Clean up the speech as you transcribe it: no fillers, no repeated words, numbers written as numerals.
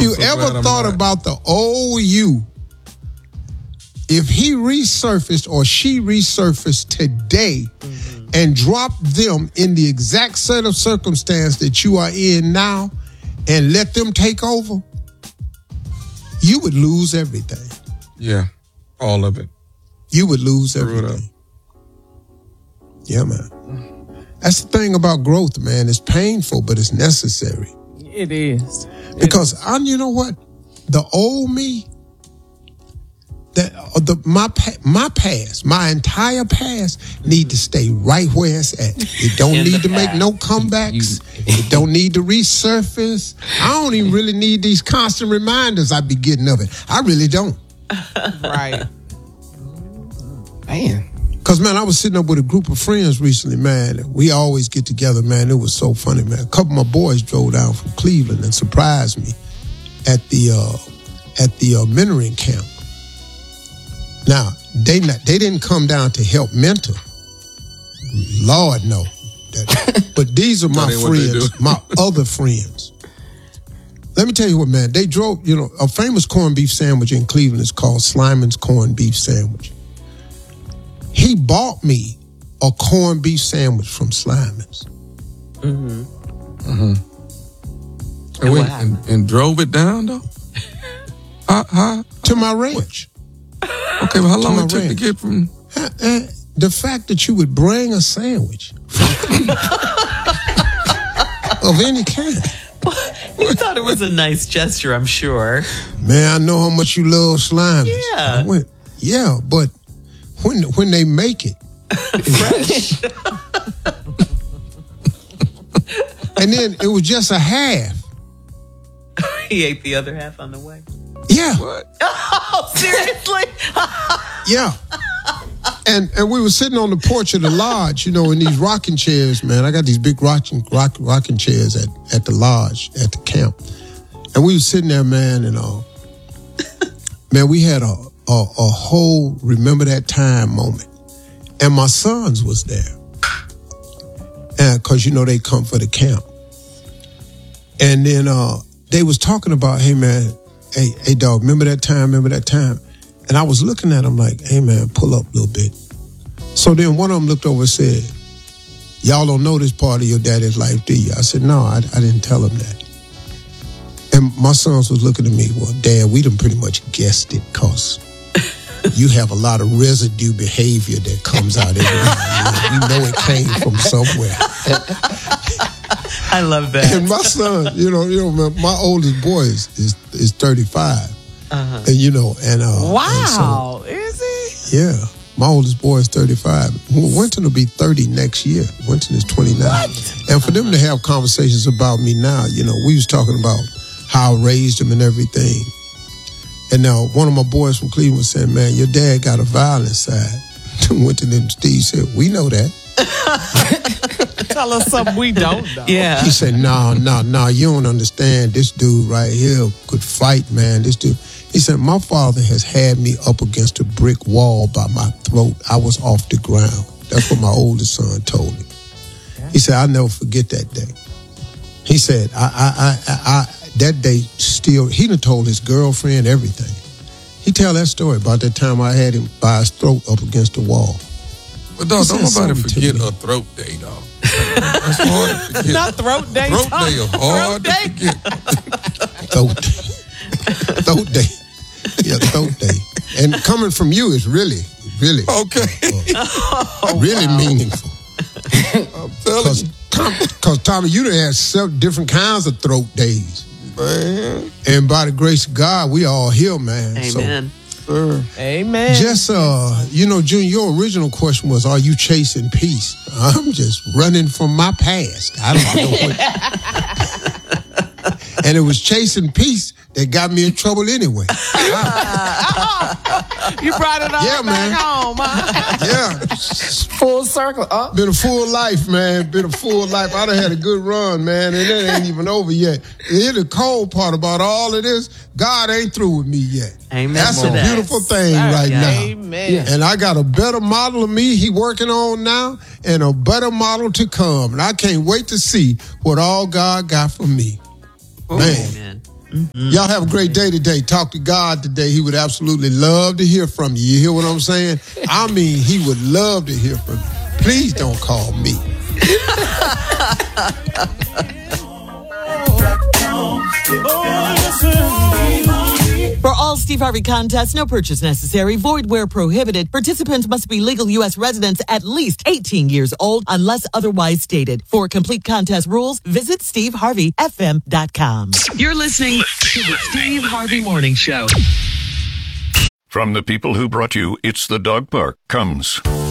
you ever thought about the old you? If he resurfaced or she resurfaced today and dropped them in the exact set of circumstance that you are in now and let them take over, you would lose everything. Yeah, all of it. You would lose everything. Yeah, man. That's the thing about growth, man. It's painful, but it's necessary. It is. Because you know what? The old me, my past, my entire past need to stay right where it's at. It don't need to make no comebacks. It don't need to resurface. I don't even really need these constant reminders I be getting of it. I really don't. Right. Man. Because, man, I was sitting up with a group of friends recently, man. We always get together, man. It was so funny, man. A couple of my boys drove down from Cleveland and surprised me at the mentoring camp. Now, they didn't come down to help mentor. Lord, no. But these are my friends, my other friends. Let me tell you what, man. They drove, a famous corned beef sandwich in Cleveland is called Slyman's Corned Beef Sandwich. He bought me a corned beef sandwich from Slyman's. And drove it down, though? To my ranch. Okay, well, how long it took to get from... The fact that you would bring a sandwich of any kind. You thought it was a nice gesture, I'm sure. Man, I know how much you love slime. Yeah. But when they make it fresh. And then it was just a half. He ate the other half on the way. Yeah. What? Oh, seriously? Yeah. And we were sitting on the porch of the lodge, in these rocking chairs, man. I got these big rocking chairs at the lodge, at the camp. And we were sitting there, man, and man, we had a whole remember that time moment. And my sons was there. And because, they come for the camp. And then they was talking about, hey, man, hey, dog, remember that time? And I was looking at him like, hey, man, pull up a little bit. So then one of them looked over and said, y'all don't know this part of your daddy's life, do you? I said, no, I didn't tell him that. And my sons was looking at me, well, Dad, we done pretty much guessed it because you have a lot of residue behavior that comes out every now and then. We know it came from somewhere. I love that. And my son, my oldest boy is 35. And wow, so, is he? Yeah, my oldest boy is 35. Winton will be 30 next year. Winton is 29. What? And for them to have conversations about me now, we was talking about how I raised him and everything. And now one of my boys from Cleveland was saying, man, your dad got a violent side. Winton and Steve said, we know that. Tell us something we don't know. Yeah. He said, no, you don't understand. This dude right here could fight, man. This dude. He said, my father has had me up against a brick wall by my throat. I was off the ground. That's what my oldest son told me. He said, I'll never forget that day. He said, I that day still, he done told his girlfriend everything. He tell that story about that time I had him by his throat up against the wall. But dog, don't nobody forget a throat day, dog. That's hard to forget. Not throat day. Throat day is hard to forget. Throat day. Yeah, throat day. And coming from you is really okay. Really meaningful. I'm telling you. Because Tommy, you done had several different kinds of throat days. Man. And by the grace of God, we all here, man. Amen. So, amen. Just, Junior, your original question was, are you chasing peace? I'm just running from my past. I don't know what. And it was chasing peace that got me in trouble anyway. You brought it all back home, huh? Yeah. Full circle. Been a full life, man. Been a full life. I done had a good run, man, and it ain't even over yet. Here's the cold part about all of this. God ain't through with me yet. Amen. That's a beautiful thing right now. Amen. And I got a better model of me he working on now and a better model to come. And I can't wait to see what all God got for me. Man. Y'all have a great day today. Talk to God today. He would absolutely love to hear from you. You hear what I'm saying? I mean, he would love to hear from you. Please don't call me. For all Steve Harvey contests, no purchase necessary, void where prohibited. Participants must be legal U.S. residents at least 18 years old unless otherwise stated. For complete contest rules, visit SteveHarveyFM.com. You're listening to the Steve Harvey Morning Show. From the people who brought you It's the Dog Park comes